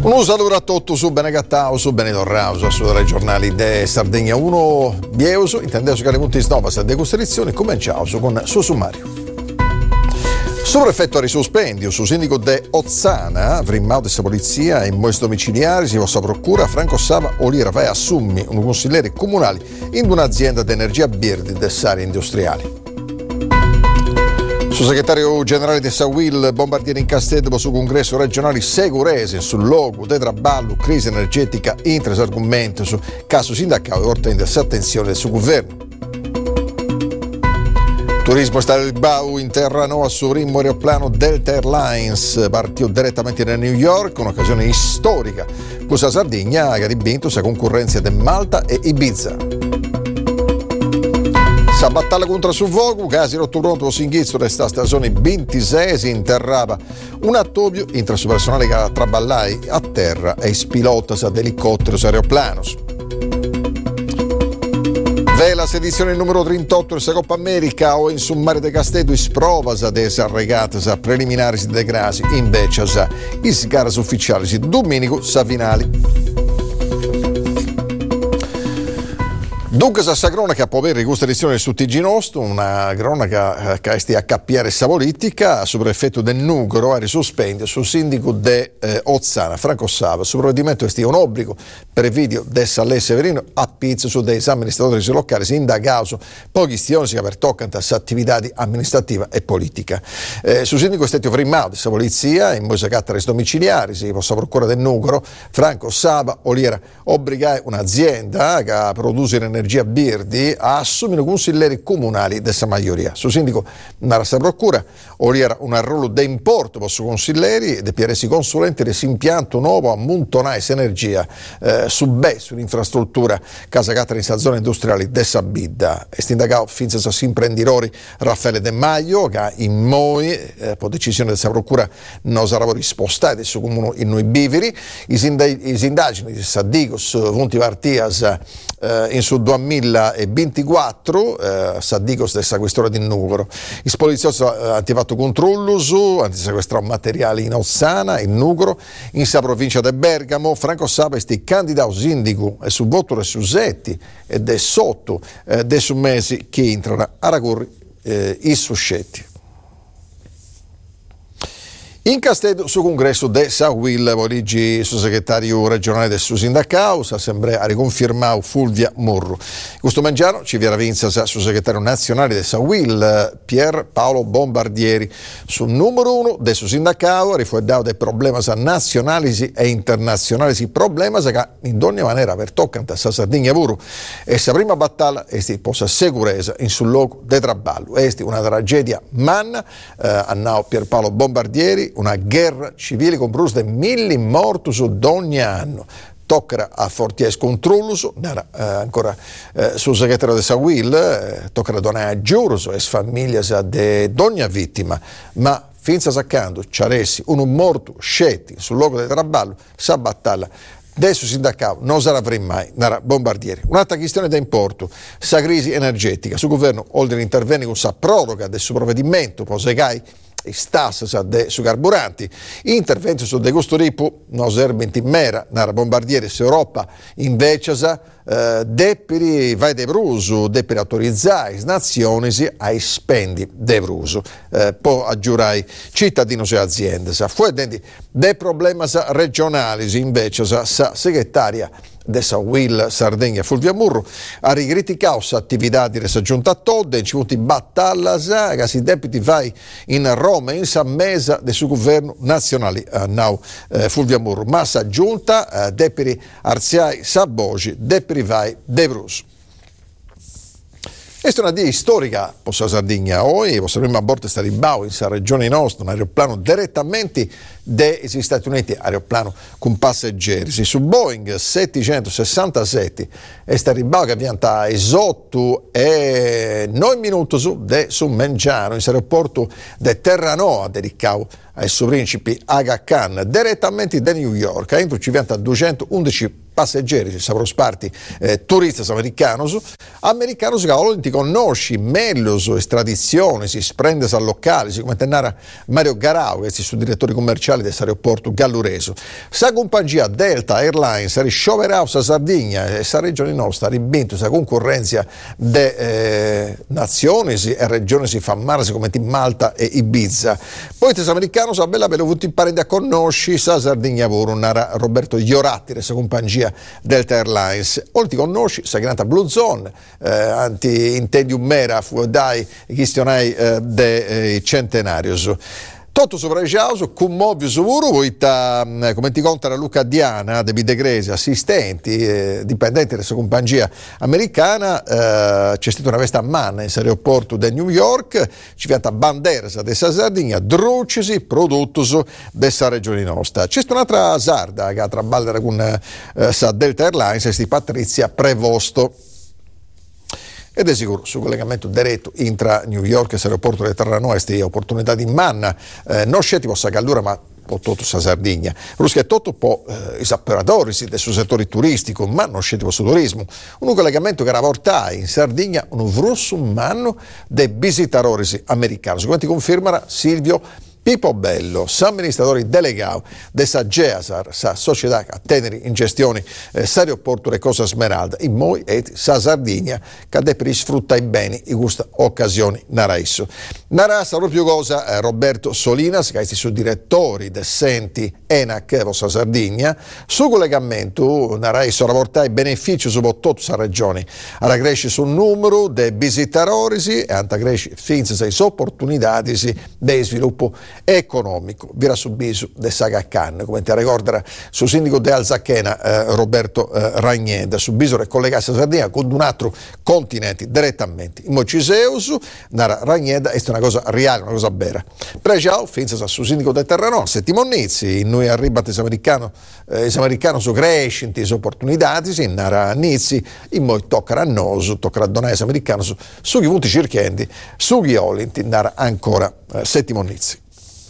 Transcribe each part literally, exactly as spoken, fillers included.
Un saluto a tutti su Benegattao, su Benedorrauso, su regionali de Sardegna uno Bieuso, intendevo che le punti snova sa degustazione, cominciamo con il suo sommario. Sul prefetto a risospendio, su sindaco de Ozzana, Vrimmau dessa polizia e in moes domiciliari, si vostra procura, Franco Sava Oliera vai assummi un consigliere comunale in un'azienda di energia birdi dess'area industriali. Su segretario generale di Sauil, bombardiere in Castello su congresso regionale Segurese sul logo de traballo, crisi energetica, interesse argomento su caso sindacale e orta in attenzione del suo governo. Turismo Stadio di Bau in terra nuova su ritmo aeroplano Delta Airlines, partito direttamente da New York, un'occasione storica con la Sardegna che ha rivinto la concorrenza di Malta e Ibiza. Sa battaglia contro su Vogu, casi rotto pronto Singhizzo resta stagione ventisei, si interrava un attobio intra su personale che traballai a terra e spilota sa d'elicottero su aeroplanos. Vela sedizione numero trentotto della Coppa America o in Summare de Castello isprovasa desa regatas preliminari de grasi invece sa is garas ufficiali si Domenico sa finali. Dunque questa cronaca può avere questa edizione su T G Nostro, una cronaca che sta a cappiare essa politica, su prefetto del Nugro, a risospendio, su sindaco de eh, Ozzana, Franco Sava, su provvedimento che stia un obbligo per il video dessa Lei Severino a pizzo su dei amministratori locali, si indagato pochi stioni che per toccano questa attività amministrativa e politica. Eh, su sindaco è stato firmato dessa polizia, in moisa cattare domiciliari, si possa procura del Nugro, Franco Sava, Oliera, obbligai un'azienda che produce energia Birdi a assumere consiglieri comunali dessa maggioria. Su sindaco nella procura Oliera un ruolo da importo per su consiglieri e P R S consulenti di impianto nuovo a Montonais Energia eh, su B sull'infrastruttura casa cattare in zona industriale dessa Bidda e stindagato finza a imprenditori Raffaele De Maio che in Moi eh, per decisione della procura non saranno rispostati su comune in noi biveri i indagini di Sadigos Vonti Vartias eh, in su duemilaventiquattro, eh, Sadigos dessa questione di Nugro. I poliziotti hanno attivato controllo su, hanno sequestrato materiali in Ozzana, in Nugro, in sa provincia di Bergamo. Franco Sava è candidato sindaco e su voto e su setti ed è sotto eh, dei su mesi che entrano a raccorri eh, i suscetti. In Castello su congresso de Sauil, origi su segretario regionale del suo sindacato, s'assemblea ha riconfermato Fulvia Morro. Questo mangiano ci viene vinza su segretario nazionale del Sauil, Pier Paolo Bombardieri. Sul numero uno del suo sindacato ha rifugiato dei problemi nazionali e internazionali, problemi che in ogni maniera per toccano a Sardegna puro. E la prima battaglia è possa sicurezza in sul luogo de traballo. È una tragedia manna, eh, a Pier Paolo Bombardieri, una guerra civile con bruce di mille morti ogni anno. Tocca a Forties controllo, eh, ancora eh, sul segretario di Sauil, eh, tocca a donare giuros e famiglie di ogni vittima, ma finza saccando c'aressi un morto scetti sul luogo del traballo, sa battaglia adesso sindacato non sarà mai nara Bombardieri. Un'altra questione da importo, sa crisi energetica, sul governo oltre interviene con sa proroga del suo provvedimento, posegai e stas su carburanti, interventi su de questo tipo non serve in mera nara Bombardieri se Europa invece sa eh, depperi vai de bruso depperi autorizzare nazioni ai spendi de bruso eh, poi aggiurai cittadini e aziende sa fu denti dei problemi regionali invece sa, sa segretaria de Sauil Sardegna Fulvia Morro ha ricriticato l'attività di questa giunta Todde, ci vuoti battaglia che si deputi vai in Roma in San Mesa del suo governo nazionale uh, now, uh, Fulvia Morro ma sa giunta uh, deputi arziai Sabogi deputi vai De Bruso. Questa è una dia storica per la Sardegna. Oggi possiamo a bordo stare in Bau, in questa regione nostra, un aeroplano direttamente dagli Stati Uniti, aeroplano con passeggeri. Su Boeing settecentosessantasette è stato in Bau che avvianta esotto e nove minuti su de su Mengiano, in aeroporto di Terranova, dedicato al suo principe Aga Khan, direttamente da New York. Entro ci avvianta duecentoundici passeggeri, si saprò sparti eh, turisti americani, americani che non ti conosci meglio su estradizione, si sprende al locale, si come tenere Mario Garau, che è il direttore commerciale dell'aeroporto Gallureso. Sa compagnia Delta Airlines è scioperata a Sardegna e sa regione nostra ha ribinto sa concorrenza de eh, nazioni e regioni si fa male come di Malta e Ibiza. Poi tes americano sa bella per avuto imparare a conosci sa Sardegna pure un Roberto Ioratti della compagnia Delta Airlines. Oltre conosci sa chiamata Blue Zone eh, anti intendium mera fu dai questionai eh, de eh, centenarios. Tutto sopra il caso, commovio sicuro, poi come ti conta Luca Diana, De Bidegresi, assistenti, eh, dipendenti della sua compagnia americana, eh, c'è stata una festa a Manna in aeroporto di New York, ci viene bandera della Sardegna, drucisi, prodotti della regione nostra. C'è stata un'altra sarda che ha traballato con eh, sa Delta Airlines, è stata Patrizia Prevosto. Ed è sicuro, sul collegamento diretto intra New York e l'aeroporto di Terranova e opportunità di Manna, eh, non c'è tipo sa Callura, ma tutto sa Sardegna. Perché tutto può eh, i operatori del suo settore turistico, ma non c'è tipo su turismo. Un collegamento che rapporta in Sardegna un grosso anno dei visitatori americani. Come ti confermerà Silvio Pippo Bello, amministratore delegato della Geasar, sa società che tenere in gestione eh, l'aeroporto di Cosa Smeralda, in Moi e sa Sardegna, che deve sfruttare bene in questa occasione naraisso. Narassa proprio cosa eh, Roberto Solinas, che è il suo direttore del Senti Enac, vostra Sardegna, su collegamento naraisso rapportare benefici soprattutto sulla regione. Ora cresce sul numero dei visitatori e anta cresce finze sei opportunità di sviluppo economico. Vira subito de Sagaccan, come ti ricorderà su sindaco di Alzacchena eh, Roberto eh, Ragneda, subito collegarsi a Sardegna con un altro continente direttamente. In Mociseus, Nara Ragneda è una cosa reale, una cosa vera. Pregiao, finza su sindaco di Terranova, Settimonizzi, noi arriva a americano, eh, americano su crescenti, su opportunità, in Nara Nizzi, in Moi tocca a noi, tocca a donare americano su, su chi punti circhendi, su chi olinti, Nara ancora eh, Settimonizzi.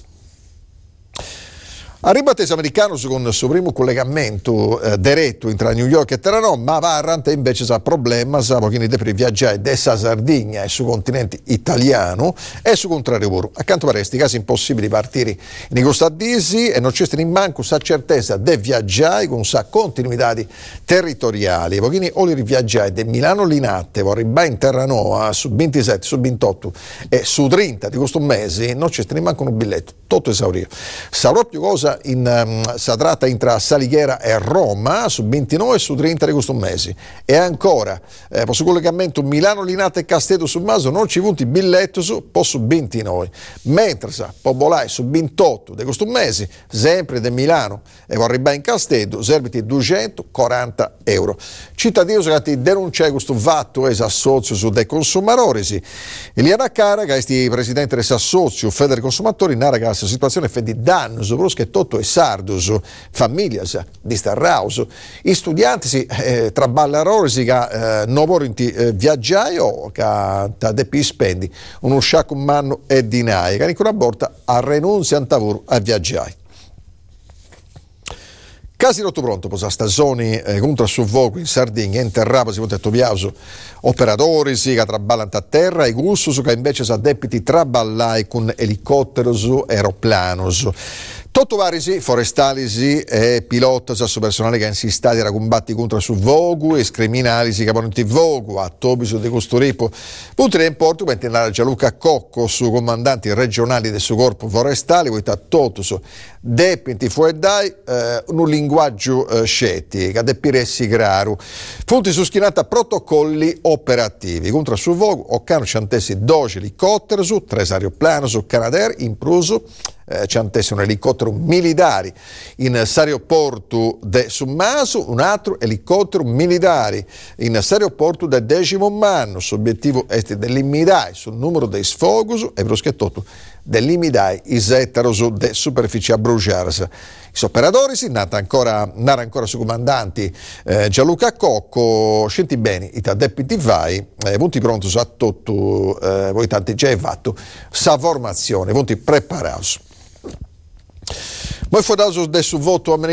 Arriva a americano con il suo primo collegamento eh, diretto tra New York e Terranova, ma va avanti invece sa problema, sa pochini di per viaggiare da Sardegna e sul continente italiano e su contrario pure. Accanto a questi casi impossibili partire in questa disi e non c'è in manco sa certezza di viaggiare con sa continuità territoriali. Pochini o li viaggiare da Milano Linate, vorrei in Terranova su ventisette, su ventotto e su trenta di questo mese, non c'è in manco un biglietto, tutto esaurito. Sa proprio cosa in um, si tratta tra Salighera e Roma su ventinove e su trenta di questo mese e ancora eh, su collegamento Milano Linate e Castedo su Maso non ci punti biglietto su po' su ventinove, mentre sa Pobolai su ventotto di questo mese sempre di Milano e vorrei in Castedo serviti duecentoquaranta euro. Cittadini che ti denunciano questo fatto e assozio su dei consumatori. Eliana Cara, che è il presidente dell'assozio Federe Consumatori, narra che la situazione è di danno soprattutto tutto è sardos, famiglie di Starraus, i studenti eh, traballadori che eh, non vogliono eh, viaggiare o che depi spendi uno sciacco un anno e dinai, che ancora una volta a renunziano a viaggiare. Casi rotto pronto, posa stagioni eh, contro su fuoco in Sardegna, in Terrapa si può detto viaggio, operatori sì, che traballano a terra e gustos che invece si addebiti traballare con elicotteri su aeroplanos. Tutto vari sì, forestali sì, e piloti su personale che insistati a combatti contro su vogu e criminali sì, che vanno in vogu, a Tobiso di Costuripo. Punti di importo, mentre andare Gianluca Cocco su comandanti regionali del suo corpo forestale, poi tutto su depinti fuedai, eh, un linguaggio eh, scetti, che depiressi graru. Punti su schinata protocolli operativi. Contro su vogu, occano ciantessi doce elicotteri su, tre aeroplani su Canadair, in pruso, Eh, c'è un elicottero militare in aeroporto de Summaso, un altro elicottero militare in aeroporto del decimo anno. L'obiettivo è di limitare sul numero dei sfoghi e proschettotto di limitare i zettaros de superficie a bruciare. I operatori si nata ancora, nara ancora su comandanti eh, Gianluca Cocco, scendi bene, i taddepiti vai, eh, punti pronti a tutto, eh, voi tanti già hai fatto, sa formazione, punti preparati. Poi fuori adesso voto